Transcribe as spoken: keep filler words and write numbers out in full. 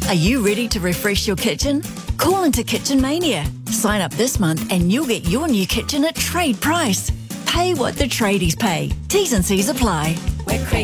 Are you ready to refresh your kitchen? Call into Kitchen Mania. Sign up this month and you'll get your new kitchen at trade price. Pay what the tradies pay. T's and C's apply. We're